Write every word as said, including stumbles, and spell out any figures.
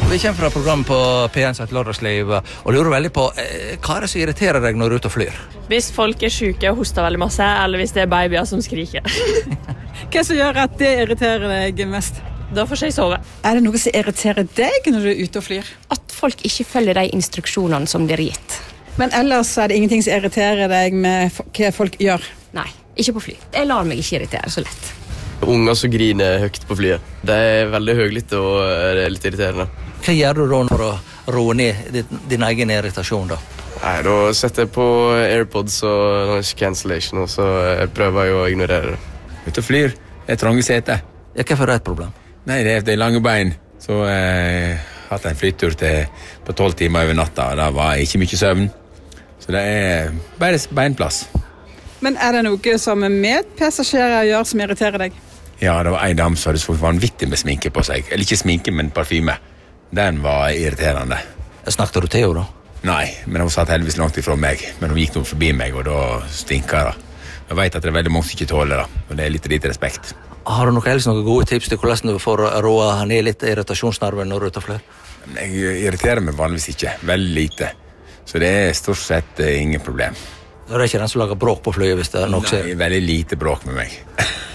Vi kommer fra program på P en som heter Lørdagsliv, og lurer veldig på eh, hva er det som irriterer deg når du er ute og flyr? Hvis folk er syke og hoster veldig masse, eller hvis det er babyer som skriker. Hva som gjør at det irriterer deg mest? Da får ikke jeg sove. Er det noe som irriterer deg når du er ute og flyr? At folk ikke følger de instruksjonene som blir gitt. Men ellers er det ingenting som irriterer deg med hva folk gjør? Nei, ikke på fly. Jeg lar meg ikke irritere så lett. Unger som griner høyt på flyet. Det er veldig høylytt og det er litt irriterende. Hva gjør du da for å roe ned din, din egen irritasjon da? Nei, da setter jeg på AirPods og noise cancellation, og så prøver jeg å ignorere det. Ute og flyr, det er trange seter. Ja, hvorfor er det et problem? Nei, det er, det er lange bein. Så jeg eh, hatt en flyttur til, på tolv timer over natta, og da var ikke mye søvn. Så det er bare beinplass. Men er det noe som medpassasjerer gjør som irriterer deg? Ja, det var en dame som hadde så vanvittig med sminke på seg. Eller ikke sminke, men parfyme. Den var irriterende. Snakket du til henne da? Nei, men hun satt heldigvis langt ifra meg. Men hun gikk noe forbi meg, og da stinker det. Jeg vet at det er veldig mange som ikke tåler det, og det er litt lite respekt. Har du noen, ellers noen gode tips til hvordan du får råa ned litt irritasjonsnerven når du er ute og flyr? Jeg irriterer meg vanligvis ikke. Veldig lite. Så det er stort sett ingen problem. Det er ikke den som lager bråk på flyet hvis det er noe som... Nei, veldig lite bråk med meg.